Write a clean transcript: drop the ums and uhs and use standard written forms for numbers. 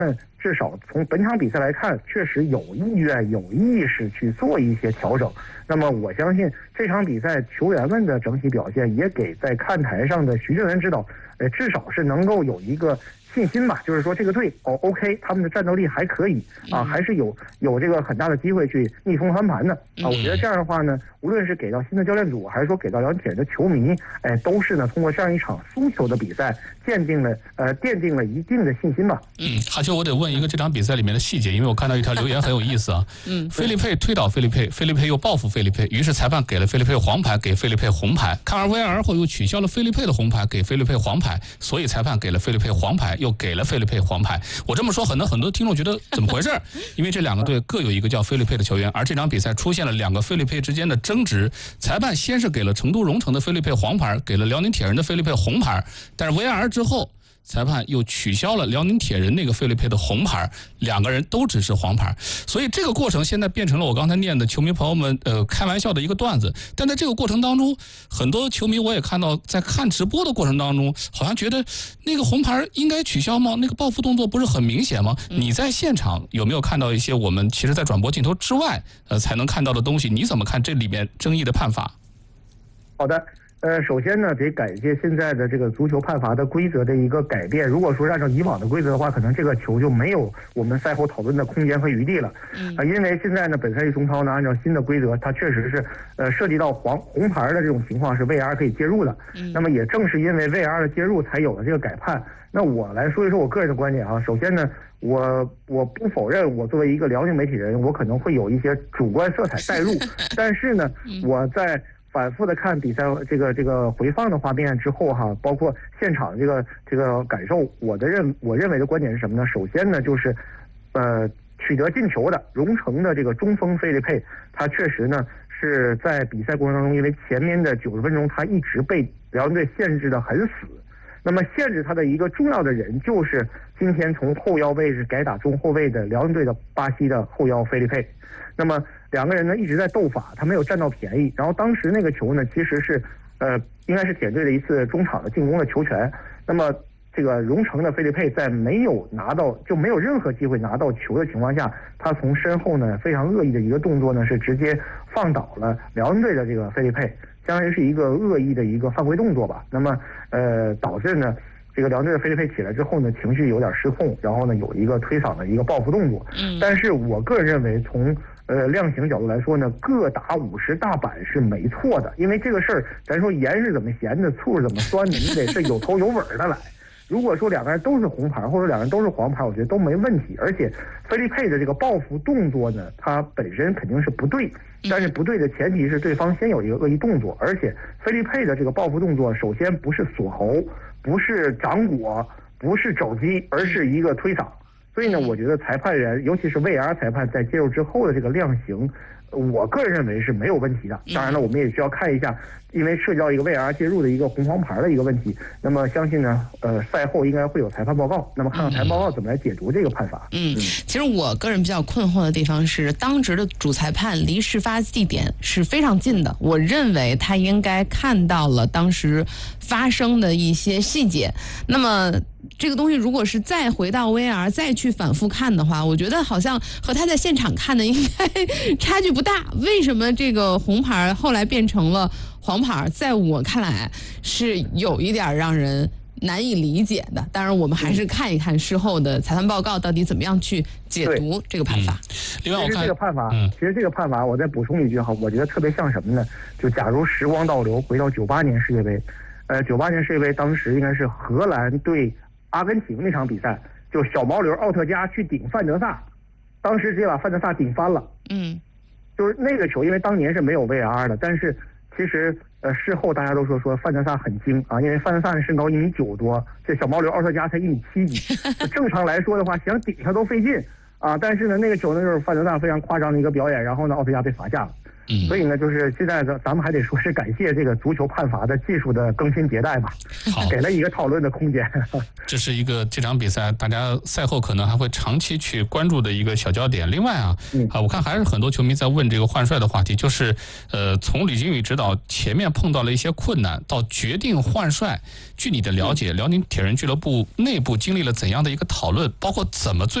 至少从本场比赛来看，确实有意愿、有意识去做一些调整。那么我相信这场比赛球员们的整体表现，也给在看台上的徐正元指导，至少是能够有一个信心吧，就是说这个队OK， 他们的战斗力还可以啊，还是有这个很大的机会去逆风翻盘的啊。我觉得这样的话呢，无论是给到新的教练组，还是说给到辽宁铁人的球迷，都是呢通过这样一场输球的比赛，奠定了一定的信心吧。 哈秋，我得问一个这场比赛里面的细节，因为我看到一条留言很有意思啊。菲利佩推倒菲利佩，菲利佩又报复菲利佩，于是裁判给了菲利佩黄牌，给菲利佩红牌。看完 VAR 后又取消了菲利佩的红牌，给菲利佩黄牌，所以裁判给了菲利佩黄牌，又给了菲利佩黄牌。我这么说，很多听众觉得怎么回事？因为这两个队各有一个叫菲利佩的球员，而这场比赛出现了两个菲利佩之间的争执。裁判先是给了成都蓉城的菲利佩黄牌，给了辽宁铁人的菲利佩红牌，但是 VAR 之后，裁判又取消了辽宁铁人那个菲利佩的红牌，两个人都只是黄牌，所以这个过程现在变成了我刚才念的球迷朋友们开玩笑的一个段子。但在这个过程当中，很多球迷我也看到，在看直播的过程当中，好像觉得那个红牌应该取消吗？那个报复动作不是很明显吗？你在现场有没有看到一些我们其实在转播镜头之外才能看到的东西？你怎么看这里面争议的判罚？ 好的。首先呢，得感谢现在的这个足球判罚的规则的一个改变。如果说按照以往的规则的话，可能这个球就没有我们赛后讨论的空间和余地了。因为现在呢，本赛季中超呢，按照新的规则，它确实是涉及到红牌的这种情况是 VAR 可以介入的。那么也正是因为 VAR 的介入，才有了这个改判。那我来说一说我个人的观点啊。首先呢，我不否认我作为一个辽宁媒体人，我可能会有一些主观色彩带入，但是呢，我在反复的看比赛这个回放的画面之后哈，包括现场这个感受，我认为的观点是什么呢？首先呢，就是取得进球的蓉城的这个中锋菲利佩，他确实呢是在比赛过程当中，因为前面的90分钟他一直被辽宁队限制的很死。那么限制他的一个重要的人，就是今天从后腰位置改打中后卫的辽宁队的巴西的后腰菲利佩。那么两个人呢一直在斗法，他没有占到便宜。然后当时那个球呢，其实是应该是铁队的一次中场的进攻的球权。那么这个蓉城的菲利佩在没有任何机会拿到球的情况下，他从身后呢非常恶意的一个动作呢，是直接放倒了辽宁队的这个菲利佩，相当于是一个恶意的一个犯规动作吧。那么导致呢这个辽宁队的菲利佩起来之后呢，情绪有点失控，然后呢有一个推搡的一个报复动作。但是我个人认为，从量刑角度来说呢，各打50大板是没错的。因为这个事儿，咱说盐是怎么咸的，醋是怎么酸的，你得是有头有尾的来。如果说两个人都是红牌，或者两个人都是黄牌，我觉得都没问题。而且菲利佩的这个报复动作呢，它本身肯定是不对，但是不对的前提是对方先有一个恶意动作。而且菲利佩的这个报复动作，首先不是锁喉，不是掌掴，不是肘击，而是一个推搡。所以呢，我觉得裁判员，尤其是 VAR 裁判在介入之后的这个量刑，我个人认为是没有问题的。当然了，我们也需要看一下，因为涉及到一个 VAR 介入的一个红黄牌的一个问题。那么相信呢，赛后应该会有裁判报告。那么看看裁判报告怎么来解读这个判罚。 其实我个人比较困惑的地方是，当值的主裁判离事发地点是非常近的，我认为他应该看到了当时发生的一些细节。那么这个东西如果是再回到 VAR 再去反复看的话，我觉得好像和他在现场看的应该差距不大。为什么这个红牌后来变成了黄牌，在我看来是有一点让人难以理解的。当然我们还是看一看事后的裁判报告到底怎么样去解读这个判罚。 另外我看这个判罚，其实这个判罚我再补充一句哈，我觉得特别像什么呢？就假如时光倒流回到98年世界杯，98年世界杯当时应该是荷兰对阿根廷那场比赛，就小毛驴奥特加去顶范德萨，当时直接把范德萨顶翻了。就是那个球，因为当年是没有 VAR 的，但是其实事后大家都说范德萨很精啊，因为范德萨的身高1.9米多，这小毛驴奥特加才1.7米几，正常来说的话，想顶他都费劲啊。但是呢，那个球呢就是范德萨非常夸张的一个表演，然后呢奥特加被罚下了。 所以呢，就是现在咱们还得说是感谢这个足球判罚的技术的更新迭代吧，给了一个讨论的空间。 这是一个这场比赛大家赛后可能还会长期去关注的一个小焦点。另外我看还是很多球迷在问这个换帅的话题，就是从李金羽指导前面碰到了一些困难，到决定换帅，据你的了解，辽宁铁人俱乐部内部经历了怎样的一个讨论，包括怎么